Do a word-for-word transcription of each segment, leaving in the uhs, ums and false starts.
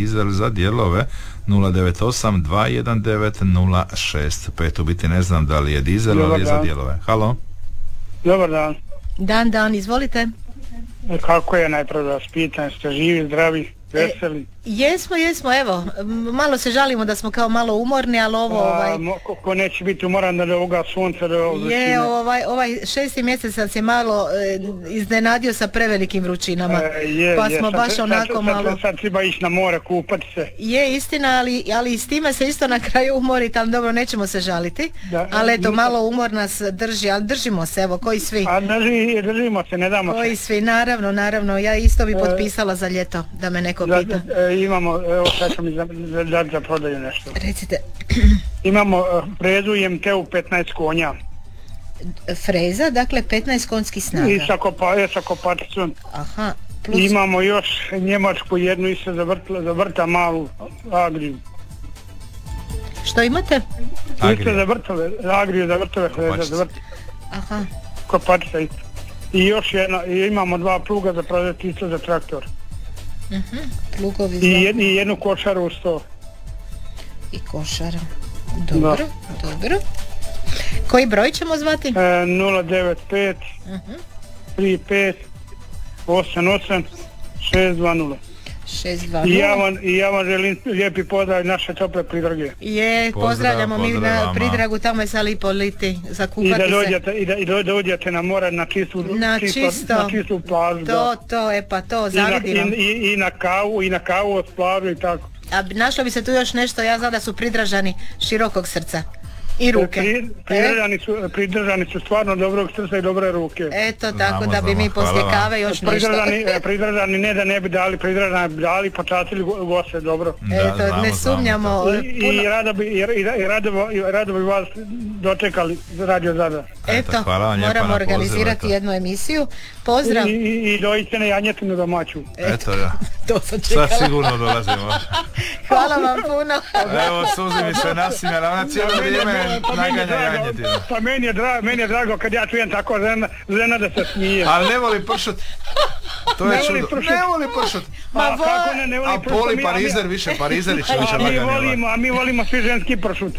dizel za dijelove nula devet osam dva jedan devet nula šest pet. U biti ne znam da li je dizel, ali je za dijelove. Halo? Dobar dan. Dan, dan, izvolite. Kako je najprije da vas pitam, ste živi, zdravi, veseli? E, jesmo, jesmo, evo, malo se žalimo da smo kao malo umorni, ali ovo... Ovaj... A, ko, ko neće biti umoran da ovoga sunca da ovo je, ovaj, ovaj šesti mjesec sam se malo e, iznenadio sa prevelikim vrućinama, e, je, pa je, smo sad, baš sad, onako sad, malo... Sad, sad treba ići na more, kupati se. Je, istina, ali, ali s time se isto na kraju umoriti, ali dobro, nećemo se žaliti, da, ali eto, malo umor nas drži, ali držimo se, evo, koji svi. A drži, držimo se, ne damo koji se. svi, naravno, naravno, ja isto bi potpisala za ljeto, da me neko da, pita. Da, imamo, evo, sad ću mi dati za, za prodaju nešto. Recite. Imamo uh, frezu I M T u petnaest konja. Freza, dakle petnaest konjskih snaga. I sa, kopa, sa kopačicom. Aha. Plus... Imamo još njemačku jednu i se zavrtla, zavrta malu Agriju. Što imate? Isto zavrtove, Agriju zavrtove freza, zavrtove. Aha. Kopačica isto. I još jedna, i imamo dva pluga za prodati isto za traktor. Uh-huh. Plugovi I, jed, I jednu košaru u sto. I košara. Dobro, da. Dobro. Koji broj ćemo zvati? E, nula devet pet tri pet osam osam šest dva nula. šest dva nula. I ja vam, i ja vam želim lijepi pozdrav naše tople Pridrage. Je, pozdrav, pozdravljamo pozdrav mi na vama. Pridragu, tamo je sa lipo liti, za kupati I da se. dođete, i da, i da dođete na more na čistu, na čisto, čisto, na čistu plažu. To, da. to, e pa to, zavidim. I na, i, i, i na kavu, i na kavu od plažu i tako. A našlo bi se tu još nešto, ja znam da su Pridražani širokog srca. I ruke. Pri, pridržani, su, pridržani su stvarno dobrog srca i dobre ruke. Eto, tako znamo, da bi mi poslije kave još pridržani, nešto. Pridržani ne da ne bi dali, pridržani bi dali, počastili goste dobro. Da, Eto, znamo, ne sumnjamo. I, i, rado bi, i, i, rado, i rado bi vas dočekali za Radio Zadar. Eto, Eto moramo organizirati jednu emisiju. Pozdrav. I, i, i dojite na janjetinu domaću. Eto, ja. To sam čekala. Sad sigurno dolazimo. Hvala vam puno. Evo, suzi mi se nasimjala, ona cijelo vrijeme naganja janjetinu. Pa meni je, drago, meni je drago kad ja čujem tako žena, žena da se smije. Ali ne voli pršut. To je čudo. Ne voli pršut. Ma a, kako ne, ne voli a poli mi, parizer mi, više, parizeri će više lagani. A mi volimo, a mi volimo svi ženski pršut.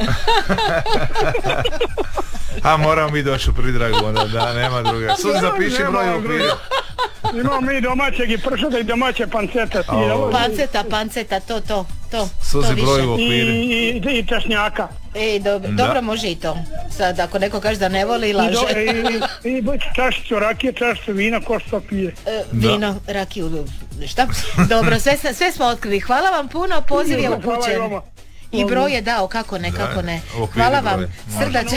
A moramo mi doći u Pridragu, onda da, nema druga. Sud zapiši broj u okviru. Imamo mi domaćeg i pršuta i domaće panceta. Oh. Panceta, panceta, to, to, to. Suzi broj u okviru. I, i, i češnjaka. Ej, do, dobro može i to. Sad, ako neko kaže da ne voli, laže. I, i, i čašicu rakije, čašicu vina, ko što pije. E, vino, da. Rakiju, šta? Dobro, sve, sve smo otkrili. Hvala vam puno, poziv je upućen. I broj je dao, kako ne, kako ne. Hvala vam, srdačan.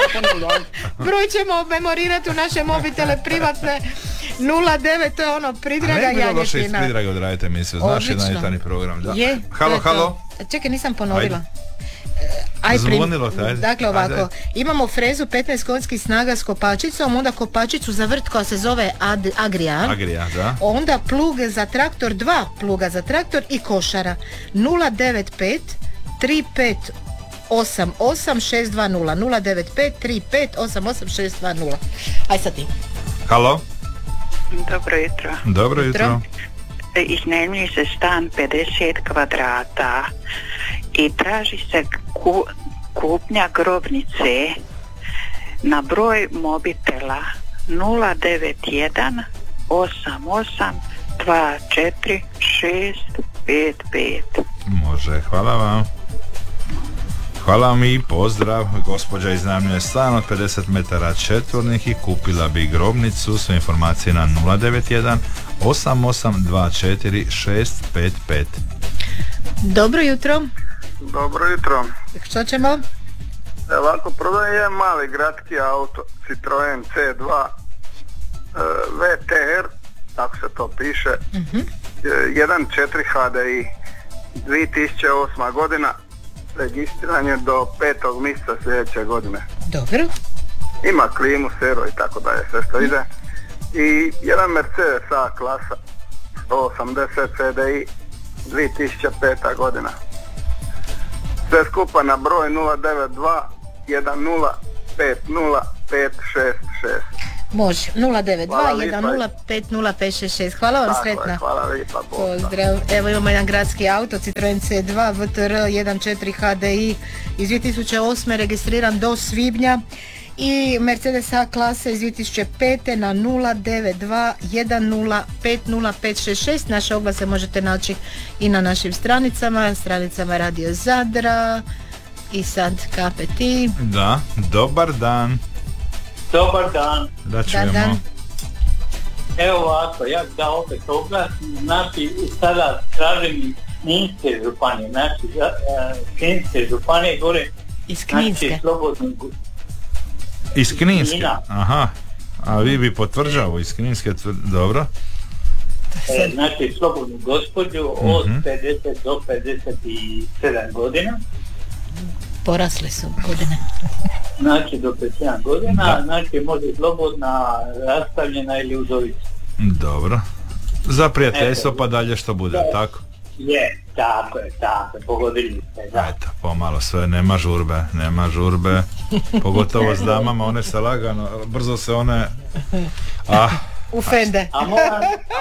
Broj ćemo memorirati u naše mobitele privatne. nula devet, to je ono Pridraga janjetina. A ne bi loše iz Pridraga odradite emisiju, znaš jedan jutarnji program, da. Je, halo, halo. Čekaj, nisam ponovila. Aj, zvonilo te, ajde. Dakle ovako, ajde. Imamo frezu petnaest konjskih snaga s kopačicom, onda kopačicu za vrt koja se zove Ad, Agrija. Agrija, da. Onda plug za traktor, dva pluga za traktor i košara. nula devet pet tri pet osam osam šest dva nula. nula devet pet tri pet osam osam šest dva nula. Aj sad ti. Halo. Dobro jutro. Dobro jutro. Iznajmljuje se stan pedeset kvadrata i traži se ku, kupnja grobnice na broj mobitela nula devet jedan osam osam dva četiri šest pet pet. Može, hvala vam. Hvala vam i pozdrav. Gospođa iznajmljuje stan od pedeset metara četvornih i kupila bi grobnicu. Sve informacije na nula devet jedan osam osam dva četiri šest pet pet. Dobro jutro. Dobro jutro. Što ćemo? Ovako, prodajem jedan mali gradski auto Citroen C dva uh, V T R, tako se to piše, uh-huh. jedan četiri H D I, dvije tisuće osma godina, registriranje do petog mjeseca sljedeće godine. Dobro. Ima klimu, sero i tako dalje, sve što ide. I jedan Mercedes A klasa sto osamdeset C D I, dvije tisuće peta godina. Sve skupa na broj nula devet dva jedan nula pet nula pet šest šest. Može, nula devet dva jedan nula pet nula pet šest šest. Hvala vam, tako sretna. Je, hvala lijepa, Bog. Pozdrav. Evo imamo jedan gradski auto, Citroen C dva V T R jedan četiri H D I iz dvije tisuće osme, registriran do svibnja, i Mercedes A klase iz dvije tisuće pete na nula devet dva jedan nula pet nula pet šest šest. Naše oglase možete naći i na našim stranicama, stranicama Radio Zadra. I sad K P T. Da, dobar dan. Dobar dan. Da čujemo. Da, da. Evo ovako, ja da opet oglasim, znači sada tražim Kninske županije, znači Kninske županije gore, Iz Kninske. znači slobodno. Iz Kninske? Knina. Aha, a vi bi potvrđao iz Kninske, tvr... dobro. E, znači slobodnu gospođu od Mhm. pedeset do pedeset sedam godina, Porasle su godine. znači do pedeset sedam godina, Da. znači može slobodna, rastavljena ili udovica. Dobro. Za prijateljstvo Eto. pa dalje što bude, Da. tako? Je, tako je, tako je, pogodili ste, da. Eto, pomalo sve, nema žurbe, nema žurbe, pogotovo s damama, one se lagano, brzo se one, ah, Ufende. A moram,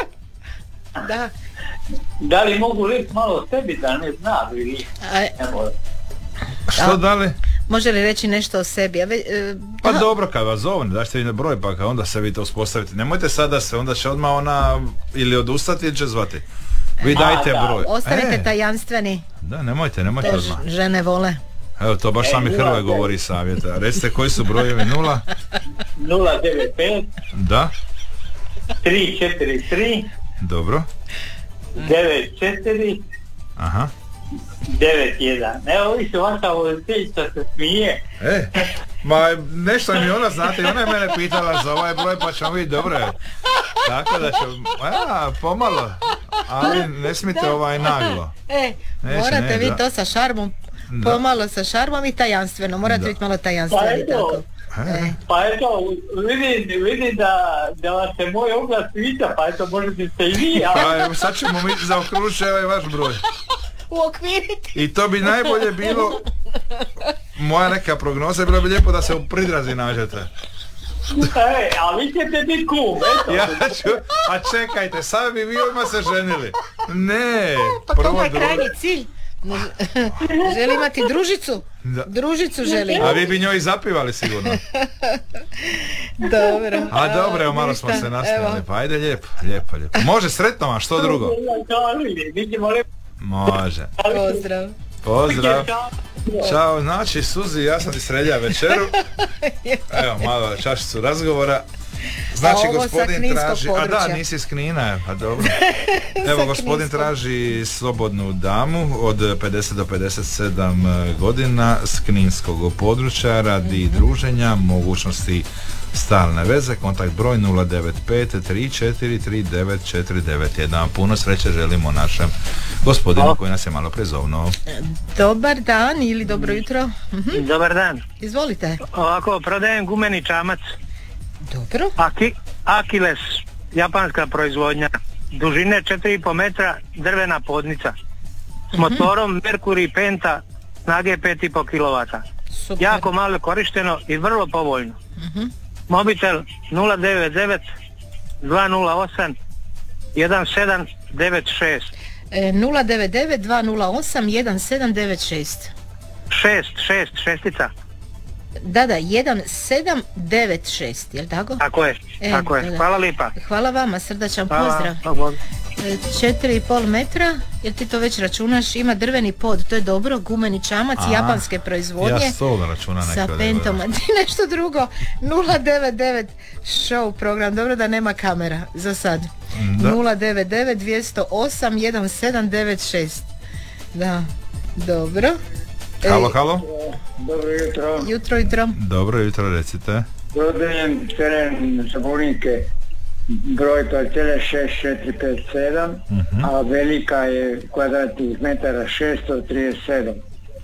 Da. da li mogu reći malo o sebi da ne znam ili A, ne moram. što da li? može li reći nešto o sebi? A ve, e, Pa da, dobro, kad vas zovne, dašte vi na broj, pa kad onda se vi to uspostavite. Nemojte sada se, onda će odmah ona ili odustati ili će zvati. Vi A, dajte da. broj. Ostanite E, tajanstveni, da, nemojte, nemojte to odmah. ž- žene vole. Evo, to baš E, sami nula Hrvoje devet. govori savjeta. Recite koji su brojevi nula? nula devet pet Da, tri četiri tri dobro. devet četiri Aha. devet jedan. Evo vi se vaša voditeljica se smije. E, ma nešto mi ona, znate, i ona je mene pitala za ovaj broj, pa ćemo vidjeti, dobro je. Tako da ću, a, pomalo, ali ne smijete ovaj naglo. E, Neće, morate ne, vi da. to sa šarmom, Da. pomalo sa šarmom i tajanstveno, morate Da. biti malo Pa tajanstveni, eto, tako. E, pa eto, vidim, vidim da, da vas se moj oglas sviđa, pa eto možete se i vi, a pa evo, sad ćemo mi zaokružiti ovaj vaš broj. Uokviriti. I to bi najbolje bilo, moja neka prognoza, bilo bi lijepo da se u pridrazi nađete. e, a vi ćete biti kum, eto. Ja ću, a čekajte, sad bi vi odmah se ženili. Ne, Pa to mu prvo je drugo. krajnji cilj. Ne ž- Želi imati družicu. Da. Družicu želi. A vi bi njoj zapivali sigurno. Dobro. A dobro, evo malo ništa, smo se nasmijali, evo. pa ajde lijepo, lijepo, lijepo. Može, sretno vam, što drugo? Vidimo lijepo. Može. Pozdrav. Pozdrav. Ćao, znači Suzi, ja sam ti sredija večeru. Evo, malo čašicu razgovora. Znači, A ovo sa gospodin kninskog traži... A da, područja. nisi iz Knina, pa dobro. Evo, gospodin kninskog. traži slobodnu damu od pedeset do pedeset sedam godina s kninskog područja radi druženja, mogućnosti stalne veze, kontakt broj nula devet pet tri četiri tri devet četiri devet jedan. Puno sreće želimo našem gospodinu koji nas je malo prezovnuo. Dobar dan ili dobro jutro. Mhm, Dobar dan. izvolite. Ovako, prodajem gumeni čamac. Dobro. Aki, Akiles, japanska proizvodnja. Dužine četiri i pol metra, drvena podnica. S motorom Mercury Penta, snage pet i pol kilovata. Super. Jako malo korišteno i vrlo povoljno. Mhm. Mobitel nula devet devet dva nula osam jedan sedam devet šest. E, nula devet devet dva nula osam jedan sedam devet šest. šest, šest, šestica. Da, da, jedan sedam devet šest, jel tako? Tako je, E, tako da, je. da. Hvala lipa. Hvala vama, srdačan Hvala. pozdrav. Hvala. E, Četiri i pol metra, jer ti to već računaš, ima drveni pod, to je dobro, gumeni čamac, A, japanske proizvodnje. Ja stol računa Sa nekada. pentom, a ti nešto drugo. Nula devet devet show program, dobro da nema kamera za sad. Da. Nula devet devet dva nula osam jedan sedam devet šest. Da, dobro. E, Halo, halo. Dobro jutro. Jutro, jutro. Dobro jutro, recite. Prodajem teren Sabunike, broj parcele šest četiri pet sedam, Mhm. a velika je kvadratnih metara šesto trideset sedam.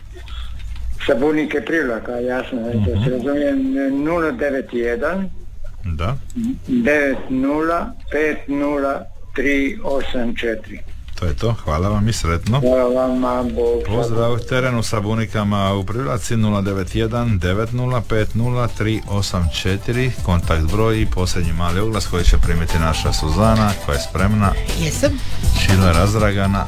Sabunike Privlaka, jasno, da to se razumijem, nula devet jedan Da. devet nula pet nula tri osam četiri. To je to, hvala vam i sretno. Hvala vama, Bog. Pozdrav, teren u Sabunikama u Privlaci nula devet jedan devet nula pet nula tri osam četiri, kontakt broj i posljednji mali oglas koji će primiti naša Suzana koja je spremna. Jesam. Šile razdragana.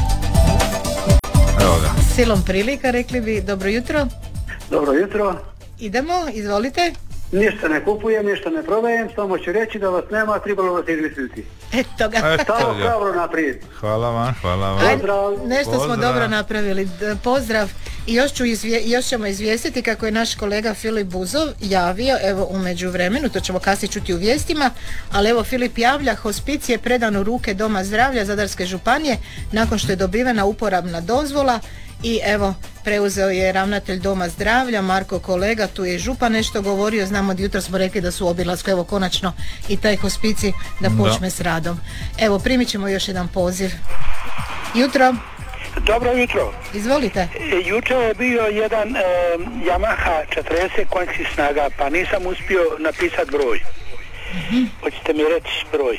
Evo ga. Silom prilika rekli bi dobro jutro. Dobro jutro. Idemo, izvolite. Ništa ne kupujem, ništa ne prodajem, samo ću reći da vas nema, trebalo vas izmisliti. Eto ga. Eto Samo ga. dobro naprijed. Hvala vam, hvala vam. Ajde, nešto smo Pozdrav. dobro napravili. D- Pozdrav. I još, ću izvije, još ćemo izvijestiti kako je naš kolega Filip Buzov javio, evo u međuvremenu, to ćemo kasnije čuti u vijestima, ali evo Filip javlja, hospicij je predan u ruke Doma zdravlja Zadarske županije nakon što je dobivena uporabna dozvola. I evo, preuzeo je ravnatelj Doma zdravlja, Marko Kolega, tu je župan nešto govorio, znamo da jutro smo rekli da su u obilasku, evo konačno i taj hospicij da počne Da. s radom. Evo, primit ćemo još jedan poziv. Jutro, Dobro jutro. izvolite. E, Juče je bio jedan e, Yamaha četrdeset konjskih snaga, pa nisam uspio napisati broj. Hoćete mi reći broj?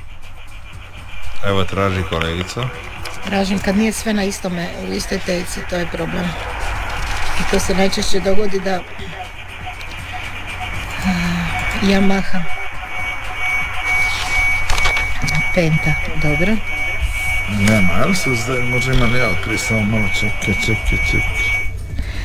Evo traži kolegica. Tražim kad nije sve na istome, u istoj teci, to je problem. I to se najčešće dogodi da Ah, Yamaha Penta, dobro. Nema, ali su zdaj, možda imam ja otkriti, samo malo čekaj, čekaj, čekaj.